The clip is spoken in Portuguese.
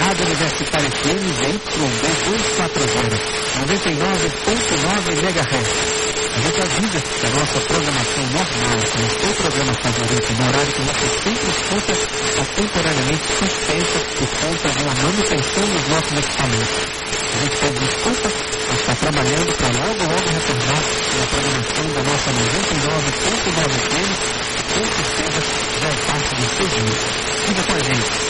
Rádio Universitária FM ZYB 240, 99.9 MHz. A gente avisa que a nossa programação normal, que é o seu programa favorito, no horário que você sempre escuta, está temporariamente suspensa por conta de uma manutenção dos nossos equipamentos. A gente pede desculpa, mas está trabalhando para logo retornar na programação da nossa 99.9 FM, com certeza já é parte do seu dia. Fica com a gente.